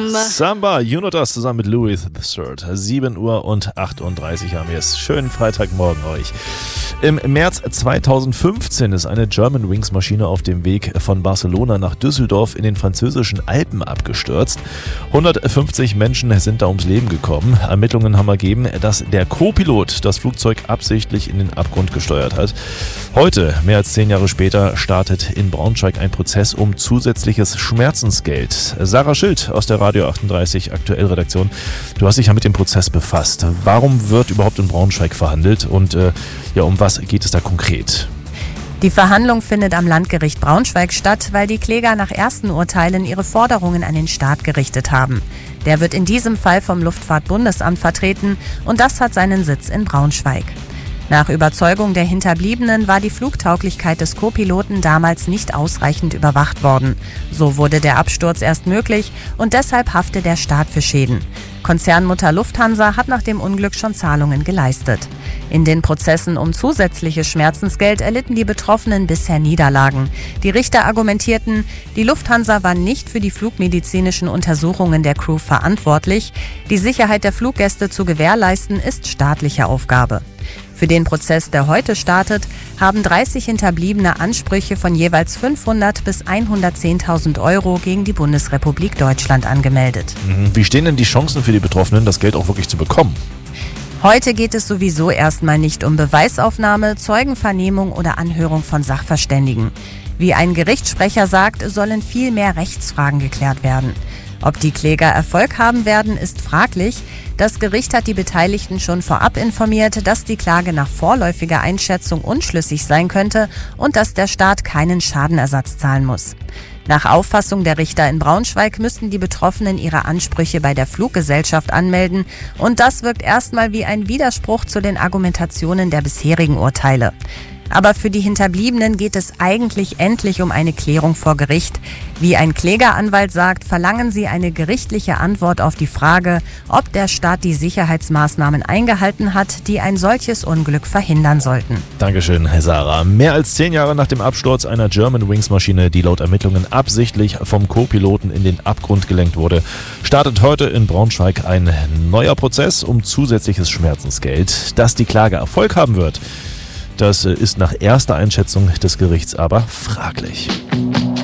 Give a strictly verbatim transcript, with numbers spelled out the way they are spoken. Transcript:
Samba. Samba, you know das, zusammen mit Louis the Third. sieben Uhr und achtunddreißig haben wir es. Schönen Freitagmorgen euch. Im März zweitausendfünfzehn ist eine Germanwings-Maschine auf dem Weg von Barcelona nach Düsseldorf in den französischen Alpen abgestürzt. hundertfünfzig Menschen sind da ums Leben gekommen. Ermittlungen haben ergeben, dass der Co-Pilot das Flugzeug absichtlich in den Abgrund gesteuert hat. Heute, mehr als zehn Jahre später, startet in Braunschweig ein Prozess um zusätzliches Schmerzensgeld. Sarah Schild aus der Radio achtunddreißig Aktuell-Redaktion. Du hast dich ja mit dem Prozess befasst. Warum wird überhaupt in Braunschweig verhandelt und äh, ja, um was geht es da konkret? Die Verhandlung findet am Landgericht Braunschweig statt, weil die Kläger nach ersten Urteilen ihre Forderungen an den Staat gerichtet haben. Der wird in diesem Fall vom Luftfahrtbundesamt vertreten und das hat seinen Sitz in Braunschweig. Nach Überzeugung der Hinterbliebenen war die Flugtauglichkeit des Co-Piloten damals nicht ausreichend überwacht worden. So wurde der Absturz erst möglich und deshalb hafte der Staat für Schäden. Konzernmutter Lufthansa hat nach dem Unglück schon Zahlungen geleistet. In den Prozessen um zusätzliches Schmerzensgeld erlitten die Betroffenen bisher Niederlagen. Die Richter argumentierten, die Lufthansa war nicht für die flugmedizinischen Untersuchungen der Crew verantwortlich. Die Sicherheit der Fluggäste zu gewährleisten ist staatliche Aufgabe. Für den Prozess, der heute startet, haben dreißig Hinterbliebene Ansprüche von jeweils fünfhundert bis hundertzehntausend Euro gegen die Bundesrepublik Deutschland angemeldet. Wie stehen denn die Chancen für die Betroffenen, das Geld auch wirklich zu bekommen? Heute geht es sowieso erstmal nicht um Beweisaufnahme, Zeugenvernehmung oder Anhörung von Sachverständigen. Wie ein Gerichtssprecher sagt, sollen viel mehr Rechtsfragen geklärt werden. Ob die Kläger Erfolg haben werden, ist fraglich. Das Gericht hat die Beteiligten schon vorab informiert, dass die Klage nach vorläufiger Einschätzung unschlüssig sein könnte und dass der Staat keinen Schadenersatz zahlen muss. Nach Auffassung der Richter in Braunschweig müssten die Betroffenen ihre Ansprüche bei der Fluggesellschaft anmelden und das wirkt erstmal wie ein Widerspruch zu den Argumentationen der bisherigen Urteile. Aber für die Hinterbliebenen geht es eigentlich endlich um eine Klärung vor Gericht. Wie ein Klägeranwalt sagt, verlangen sie eine gerichtliche Antwort auf die Frage, ob der Staat die Sicherheitsmaßnahmen eingehalten hat, die ein solches Unglück verhindern sollten. Dankeschön, Sarah. Mehr als zehn Jahre nach dem Absturz einer Germanwings-Maschine, die laut Ermittlungen absichtlich vom Co-Piloten in den Abgrund gelenkt wurde, startet heute in Braunschweig ein neuer Prozess um zusätzliches Schmerzensgeld. Dass die Klage Erfolg haben wird, das ist nach erster Einschätzung des Gerichts aber fraglich.